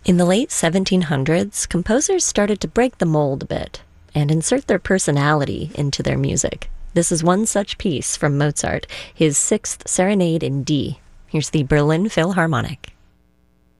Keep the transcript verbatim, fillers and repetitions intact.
In the late seventeen hundreds, composers started to break the mold a bit and insert their personality into their music. This is one such piece from Mozart, his Sixth Serenade in D. Here's the Berlin Philharmonic.